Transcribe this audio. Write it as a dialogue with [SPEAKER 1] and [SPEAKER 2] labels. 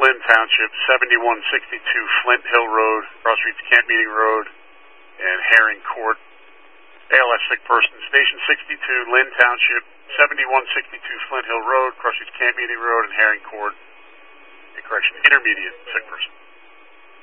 [SPEAKER 1] Lynn Township, 7162 Flint Hill Road, cross streets Camp Meeting Road, and Herring Court. ALS sick person, Station 62, Lynn Township, 7162 Flint Hill Road, cross streets Camp Meeting Road, and Herring Court. Correction, intermediate sick person.